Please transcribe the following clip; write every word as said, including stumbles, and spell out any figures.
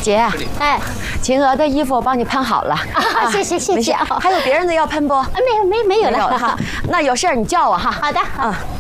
姐， 哎， 秦娥的衣服我帮你喷好了。 啊，谢谢谢谢。 还有别人的要喷不？ 没有没没有了。 哈，那有事儿你叫我哈。 好的。 啊。